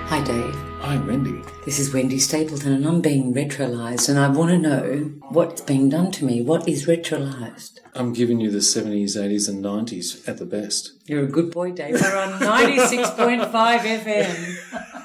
Hi, Dave. Hi, Wendy. This is Wendy Stapleton, and I'm being retrolized, and I want to know what's being done to me. What is retrolized? I'm giving you the 70s, 80s and 90s at the best. You're a good boy, Dave. We're on 96.5 FM.